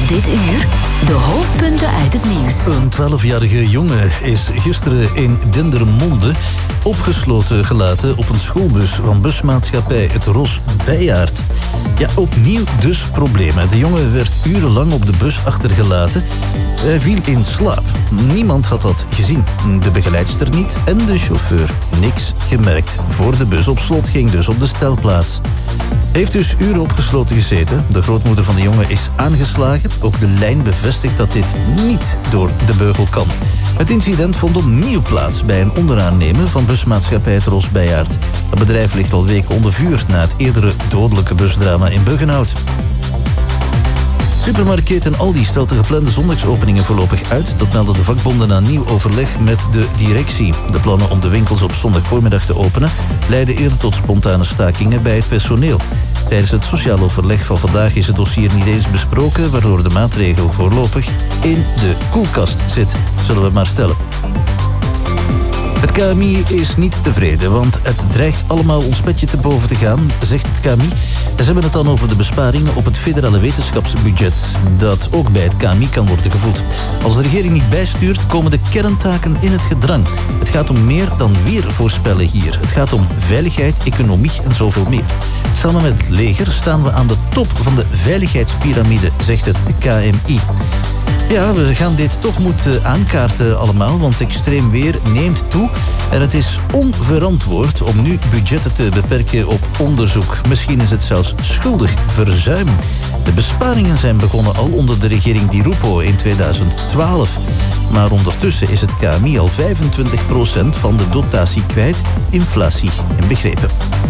Dit uur de hoofdpunten uit het nieuws. Een 12-jarige jongen is gisteren in Dendermonde opgesloten gelaten op een schoolbus van busmaatschappij Het Ros Bijaard. Ja, opnieuw dus problemen. De jongen werd urenlang op de bus achtergelaten. Hij viel in slaap. Niemand had dat gezien. De begeleidster niet en de chauffeur niks gemerkt. Voor de bus op slot ging dus op de stelplaats. Hij heeft dus uren opgesloten gezeten. De grootmoeder van de jongen is aangeslagen. Ook de lijn bevestigt dat dit niet door de beugel kan. Het incident vond opnieuw plaats bij een onderaannemer van busmaatschappij Het Ros Bijaard. Het bedrijf ligt al weken onder vuur na het eerdere dodelijke busdrama in Buggenhout. Supermarktketen Aldi stelt de geplande zondagsopeningen voorlopig uit. Dat melden de vakbonden na nieuw overleg met de directie. De plannen om de winkels op zondagvoormiddag te openen leiden eerder tot spontane stakingen bij het personeel. Tijdens het sociaal overleg van vandaag is het dossier niet eens besproken, waardoor de maatregel voorlopig in de koelkast zit, zullen we maar stellen. Het KMI is niet tevreden, want het dreigt allemaal ons petje te boven te gaan, zegt het KMI. Ze hebben het dan over de besparingen op het federale wetenschapsbudget, dat ook bij het KMI kan worden gevoed. Als de regering niet bijstuurt, komen de kerntaken in het gedrang. Het gaat om meer dan weer voorspellen hier. Het gaat om veiligheid, economie en zoveel meer. Samen met het leger staan we aan de top van de veiligheidspyramide, zegt het KMI. Ja, we gaan dit toch moeten aankaarten allemaal, want extreem weer neemt toe. En het is onverantwoord om nu budgetten te beperken op onderzoek. Misschien is het zelfs schuldig verzuim. De besparingen zijn begonnen al onder de regering Di Rupo in 2012. Maar ondertussen is het KMI al 25% van de dotatie kwijt, inflatie inbegrepen.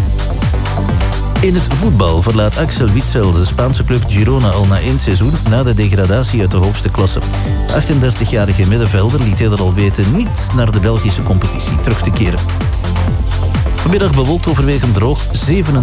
In het voetbal verlaat Axel Witsel de Spaanse club Girona al na 1 seizoen na de degradatie uit de hoogste klasse. De 38-jarige middenvelder liet eerder al weten niet naar de Belgische competitie terug te keren. Vanmiddag bewolkt overwegend droog, 27